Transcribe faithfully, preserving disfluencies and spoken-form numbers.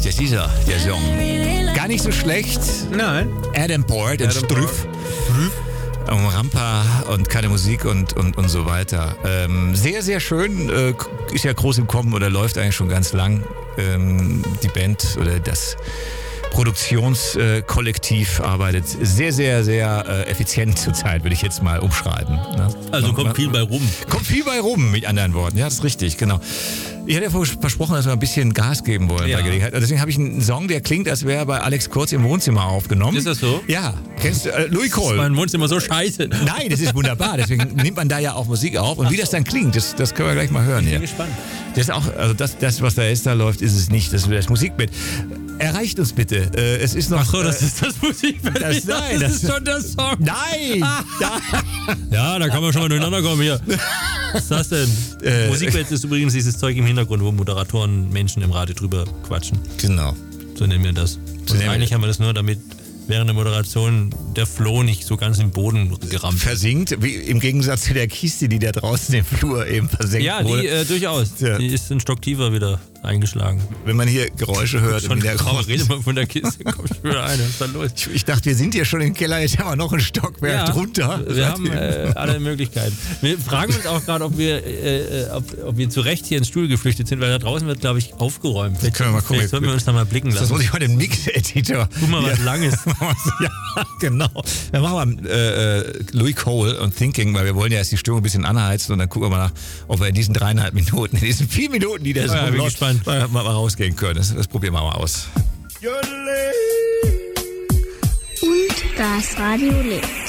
das ist er, der Song. Gar nicht so schlecht. Nein. Adam Port und Strüff. Um Rampa und keine Musik und, und, und so weiter. Ähm, sehr, sehr schön. Äh, ist ja groß im Kommen oder läuft eigentlich schon ganz lang. Ähm, die Band oder das Produktionskollektiv äh, arbeitet sehr, sehr, sehr äh, effizient zurzeit, würde ich jetzt mal umschreiben. Ne? Also kommt viel bei rum. Kommt viel bei rum, mit anderen Worten. Ja, das ist richtig, genau. Ich hatte ja versprochen, dass wir ein bisschen Gas geben wollen ja. bei Gelegenheit. Deswegen habe ich einen Song, der klingt, als wäre er bei Alex Kurz im Wohnzimmer aufgenommen. Ist das so? Ja. Kennst du äh, Louis Cole? Ist mein Wohnzimmer so scheiße. Nein, das ist wunderbar. Deswegen nimmt man da ja auch Musik auf. Und wie das dann klingt, das, das können wir gleich mal hören. Ich bin hier. gespannt. Das ist auch, also das, das, was da ist, da läuft, ist es nicht. Das ist das Musikbett. Erreicht uns bitte. Äh, es ist noch. Ach so, das äh, ist das Musikbett. Das, nein, das, das ist schon der Song. Nein! Ja, da kann man schon mal durcheinander kommen hier. Was ist das denn? Äh, Musikbett ist übrigens dieses Zeug im Hintergrund, wo Moderatoren Menschen im Radio drüber quatschen. Genau. So nennen wir das. So Und eigentlich haben wir das nur, damit während der Moderation der Floh nicht so ganz im Boden gerammt versinkt, wie im Gegensatz zu der Kiste, die da draußen im Flur eben versenkt ja, wurde. Ja, äh, die durchaus. Ja. Die ist ein Stock tiefer wieder eingeschlagen. Wenn man hier Geräusche hört. Schon der kaum redet man von der Kiste, kommt schon wieder eine. Was ist da los? Ich, ich dachte, wir sind hier schon im Keller, jetzt haben wir noch ein Stockwerk ja, drunter. Wir haben äh, alle Möglichkeiten. Wir fragen uns auch gerade, ob wir, äh, ob, ob wir zu Recht hier ins Studio geflüchtet sind, weil da draußen wird, glaube ich, aufgeräumt. Vielleicht können wir mal gucken. Vielleicht sollten wir uns da mal blicken lassen. Das muss ich mal den Mix-Editor. Guck mal, was ja. Langes. Ja, genau. Dann machen wir äh, Louis Cole und Thinking, weil wir wollen ja erst die Stimmung ein bisschen anheizen und dann gucken wir mal nach, ob wir in diesen dreieinhalb Minuten, in diesen vier Minuten, die der ja, Song läuft, mal, mal, mal rausgehen können. Das, das probieren wir mal aus. Und das Radio lebt.